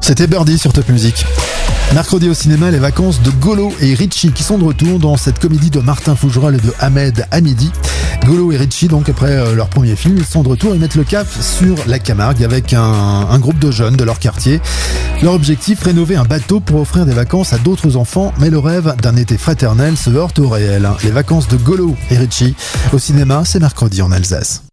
C'était Birdie sur Top Music. Mercredi au cinéma, les vacances de Golo et Richie qui sont de retour dans cette comédie de Martin Fougerolles et de Ahmed Hamidi. Golo et Richie, donc après leur premier film, ils sont de retour et mettent le cap sur la Camargue avec un groupe de jeunes de leur quartier. Leur objectif, rénover un bateau pour offrir des vacances à d'autres enfants, mais le rêve d'un été fraternel se heurte au réel. Les vacances de Golo et Richie au cinéma, c'est mercredi en Alsace.